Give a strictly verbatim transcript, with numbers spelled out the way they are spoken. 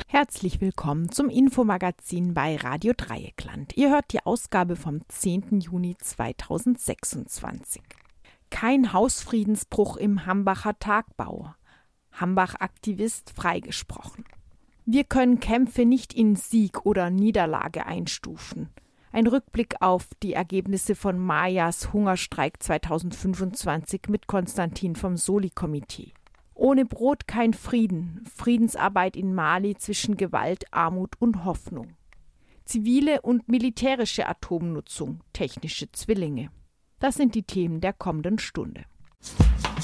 Herzlich willkommen zum Infomagazin bei Radio Dreieckland. Ihr hört die Ausgabe vom zehnten Juni zweitausendsechsundzwanzig. Kein Hausfriedensbruch im Hambacher Tagbau. Hambach-Aktivist freigesprochen. Wir können Kämpfe nicht in Sieg oder Niederlage einstufen. Ein Rückblick auf die Ergebnisse von Mayas Hungerstreik zweitausendfünfundzwanzig mit Konstantin vom Soli-Komitee. Ohne Brot kein Frieden. Friedensarbeit in Mali zwischen Gewalt, Armut und Hoffnung. Zivile und militärische Atomnutzung, technische Zwillinge. Das sind die Themen der kommenden Stunde.